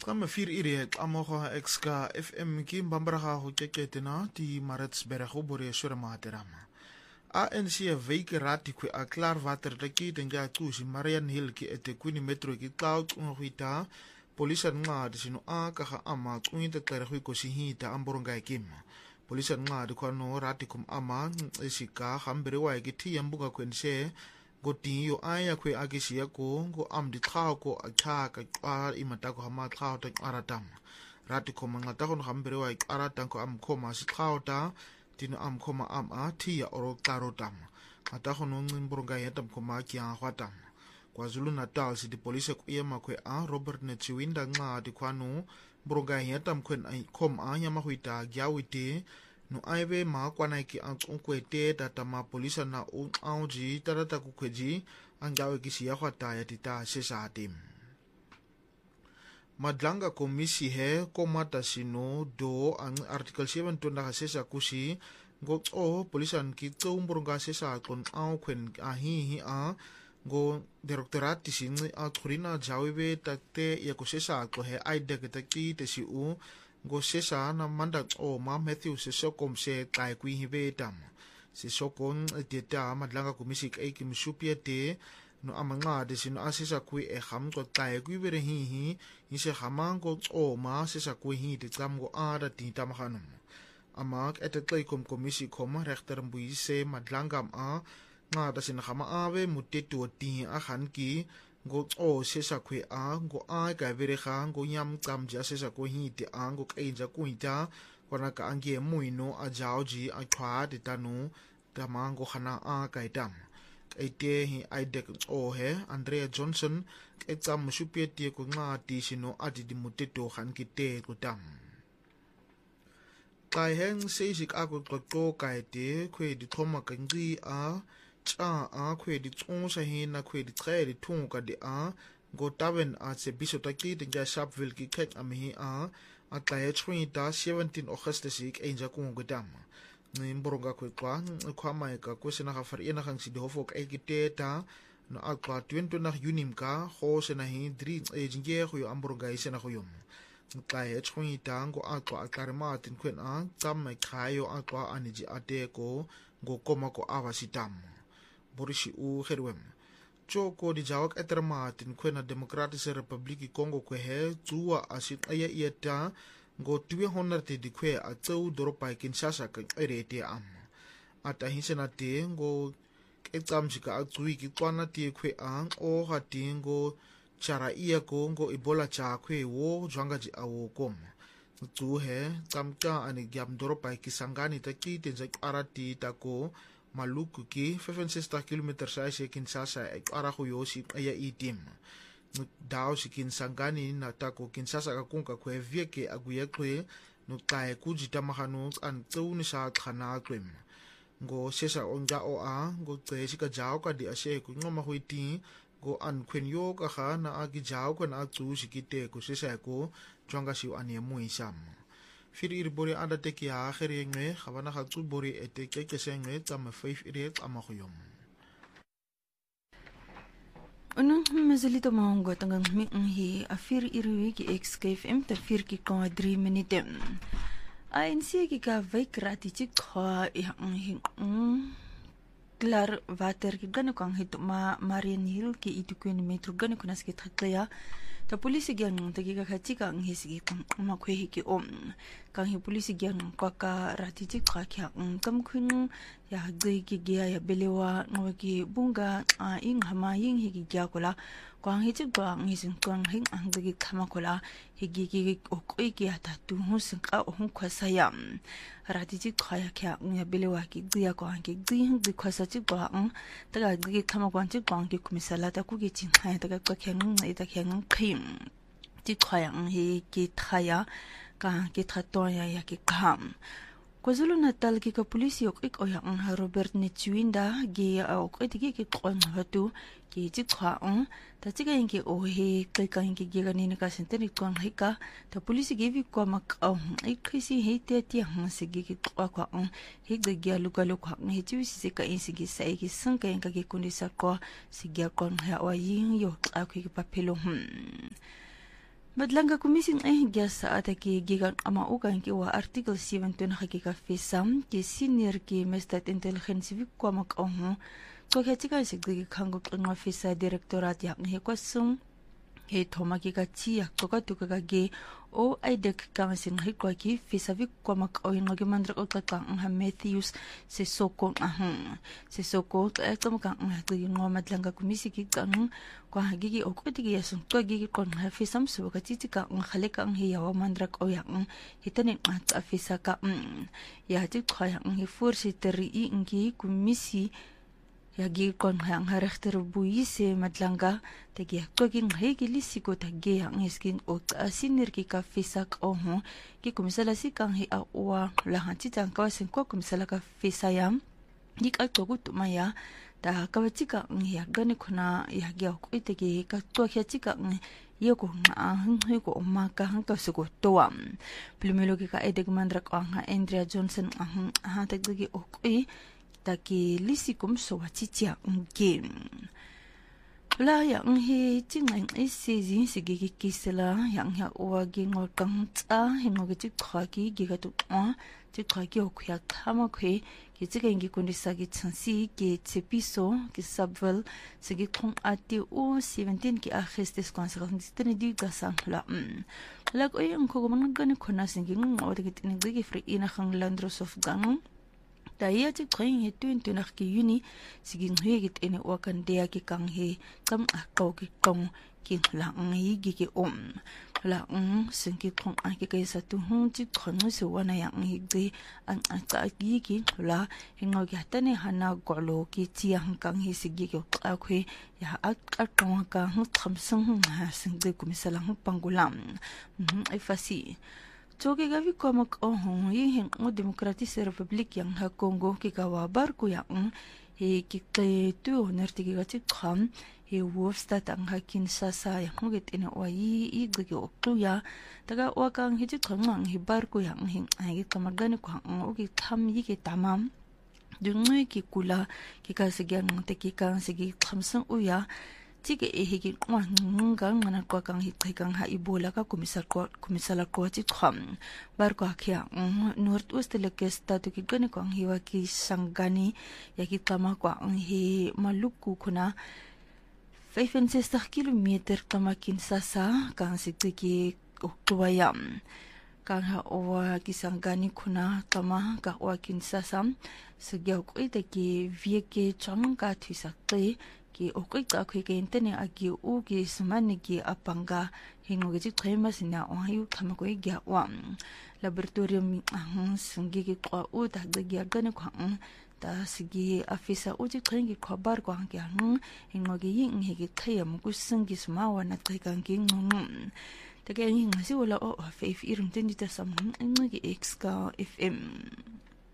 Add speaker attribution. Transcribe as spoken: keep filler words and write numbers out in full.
Speaker 1: Tama fir ire amogo exka F M ki mbambaraga go keketena di Maritzburg go bore sure materama. A N C veike rati kwe a klaar water deki denga tusi Marian Hill ki ete kwini metro ki cloud unguita polisa nga de sino a ka ama kunita klare go ko sihita amboronga ekima. Polisa nga de kwano rati kum ama esika hambere wa ki ti yambuga kwense go tiyo aya kwe agisia ko go am di tlhao ko a tlhaka a imatako hama tlhao ta aratam rati ko manga ta go hambere wa aratan ko am khoma si tlhao ta tino am khoma am a tiya oro klaro tam ata go no ngimburonga yeta khoma kya hwatam KwaZulu Natal City Police ku yema kwe a Robert Netchiwinda nga di kwano buronga yeta mkwen ai khom a nyama huita gyawite no aibe ma kwana ki ang kwete data ma polisa na un auji tarata ku kweji ang gawe ki siya khwata ya tita sesa tim madlanga komisi he komata sino do ang article seven to na sesa kusi go o polisa ki tsombronga sesa kon au kwen a hi hi a go directorate sin a khurina jawe tate ya ko sesa ko he aide ke taki te si u go sesa na manda o ma Matthew se sokom se kai kwi hibe tam se sokon teta madlanga komisi kai kim supiete no amanga de sin asisa kwi e kham ko kai kwi bere hi hi hi se khamango o ma sesa kwi hi de tam go ada ti tam khanum amak et kai kom komisi kom rechter mbui se madlanga a nga da sin khama ave mutetu ti a khan ki go o sesa kwe a go a ka bere kha go nyam kam ja sesa ko hi ti ang go kai ja ku ita kona ka angie muino a jao ji a khwa de tanu tamango khana a kai tam ite hi ai de o he Andrea Johnson e tsam supie ti ko nga ti sino adi di muteto khan ki te ko tam kai heng se sik a ko ko kai te kwe di thoma ka ngi a cha a kwe di tsonsa hi na kwe di tre di thunga di a go taven a se biso ta ki de ja Sharpeville ki khek am hi a a tlai twenty seventeen August sik enja ku go dam ni mboronga kwe kwa kwa mai ka ko sena ga fer ena gang si di hofok e ki teta no a kwa twenty na unim ka ho sena hi three e jinge go yo amboronga isena go yom tlai twenty ngo a kwa akarma tin kwen a tsam mai khayo a kwa aniji ate ko go koma ko avasitam Borishi u herwem choko di jawak eterma tin kwena Democratic Republic Congo kwe he tuwa asit aya ieta go two hundred di kwe a tsau doropa Kinshasa ka erete am ata hinsena te go etsamjika a tsui ki kwana ti kwe ang o hati go chara iya ko go Ebola cha kwe wo jwanga ji awo kom tu he tsamka ani gyam doropa Kisangani ta ki te jak arati ta ko Maluku ki fifty-six kilometers sa se Kinshasa e ara go yosi aya itim no dao si Kisangani na ta ko Kinshasa ka kunka kwe vieke aguye kwe no kai ku jita mahanu an tsuni sa khana kwem go sesa onja o a go tse si ka jao ka di ase ku ngoma hoiti go an kwen yo ka kha na agi jao ko na tsu si kite ko sesa ko jonga si ane mo isam Firi iri bori anda teki a akhere nge, khabana khatsu bori ete keke se nge, tsama five iri tsama khuyom.
Speaker 2: Unang mazalito maungo tangang hi a firi iri wiki X K F M ta fir ki kwa three minute. A N C ki ka vaik rati chik kwa ihang hing klar water ki gana kwang hito ma Marian Hill ki itu kwen metro gana kuna skit kaya ta polisi gyang tagi ka khachika ang hisigi kang ma khwe ki om kang hi polisi gyang kwa ka rati chi kha kya kam khun ya gai ki gya ya belewa no ki bunga a ing hama ying hi ki gya kola kwang hi chi kwang hi sin kwang hing ang dagi khama kola hi gi ki okoi ki ata tu hu sin ka hu khasa ya rati chi kha ya kya ya belewa ki gya ko ang ki gi hing gi khasa chi kwang ta ga gi khama kwang chi kwang ki kumisala ta ku gi chin ha ta ga kwa khyang ngai ta khyang khim ti khayang hi ki thaya ka ki thatoya ya ki kham KwaZulu Natal ki ka polisi ok ik oyang Robert Netchiwinda gi ok itigi ki qon hatu ki ti khang ta tiga ingi o he kai ka ingi gi ga ni ka senteni kon hika ta polisi gi vi kwa mak au ik khisi he te ti hang se gi ki kwa kwa ang he gi gi lu ka lu khang he ti si se ka in si gi sai gi sang ka inga gi kundi sa ko si gi kon ha wa yin yo a ki papelo hm Madlanga kumising eh gyasa ataki gigan ama ugan ki wa article seventeen hakika fisam ki senior ki mestat intelligence vi kwamak ohu ko khetika sigdi khangok ng officer directorate yak he kwasung he thomaki ka chi yak to ka tu ka ge o aidek kansin he kwa ki fisavi kwamak o ngo gi mandra o ta ka ha Matthews se soko ahun se soko ta tom ka ng gi ngo madlanga kumisi ki kan kwa hagi o ko ti yasung to gi kon ha fisam su ka chi ka ng khale ka ng hi yawa mandra o yak hitani at afisa ka ya ti khaya ng hi forsi teri i ngi kumisi yagi kon hang harechter buise madlanga tegi akogin hegi lisiko tagi ang iskin o asinir ki ka fisak oho ki kumisala si kang hi awa lahan ti tang kawasin ko kumisala ka fisayam dik atogu tumaya ta kawatika ng yagani kuna yagi ako itegi ka to kyatika ng yoko nga hang ko umaka hang ka sugo toam plumelo ki ka edeg mandrak ang Andrea Johnson ang ha tagi okoi taki lisikum so wachitia ngem la yang he tingang isezi sigigi kisela yang ha wagi ngokang tsa hingogi tikhaki giga tu a tikhaki okya thama khe kitsiga ingi kundisagi tsansi ke tsepiso ki sabvel sigi thong ati o seventeen ki akhestes consequences tene di gasang la la ko yang ko man gani khona singi ngode ki tini gi free ina khang landros of gang Daya ti kring he tuin tunak ki uni siging hegit ene wakan dea ki kang he kam akaw ki kong ki lang yi gi ki om la ng sing ki kong an ki kay sa tuhong ti kong so wana yang hi gi an ata gi ki la hingo gi hatane hana golo ki ti ang kang hi sigi ki akwe ya at at kong ka hu tham sung ha sing de kumisalang pangulam ai fasi Toge gavi kwamak ohong yihing o Demokratische Republik yang ha Congo ki kawa barku yang he ki kay tu nertigi gati kham he wofstat ang ha Kinshasa yang ngit ina wa yi iggi okluya taga wakang hiji khamang he barku yang hing ai kamagani ko ang o ki tham yi ki tamam dungui ki kula ki ka sigyan te ki kan sigi khamsang uya Tige ehigi ngang ngana kwa kang hitai kang ha ibola ka komisar ko komisala ko ti kham bar ko akhya north west lekes ta to ki gane ko hiwa ki sangani ya ki tama ko ang hi maluku kuna fifty kilometer tama Kinshasa kang sigki oktuayam kang ha owa ki sangani kuna tama ka wa Kinshasa sigya ko ite ki vie ke chang ka thisakte ki okoi ka kwe ke intene agi u ki sumani ki apanga hingo ge trema sina o hayu kama ko igya wa laboratorium ang sungi ki kwa u ta de gya gane kwa ta sigi afisa u ji krengi kwa bar ko ang yang hingo ge yin he ge khayam ku sungi suma wa na ta kan ki ngum ta ge yin ngasi wala o fa if irum tendi ta sam ngi X ka F M